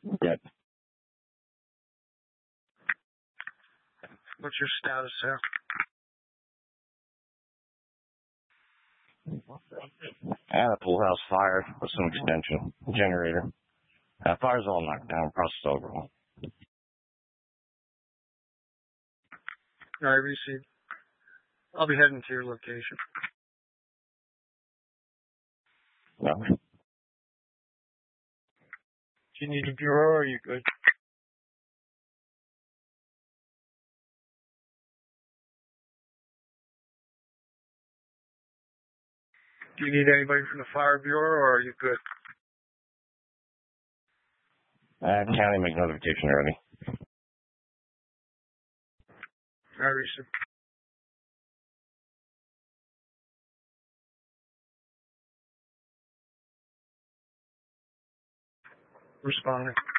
Yep. What's your status there? I had a full house fire with some extension generator. Fire's all knocked down, process overall. All right, received. I'll be heading to your location. No. Do you need a bureau or are you good? Do you need anybody from the fire bureau or are you good? County make notification already. All right, received. Responding.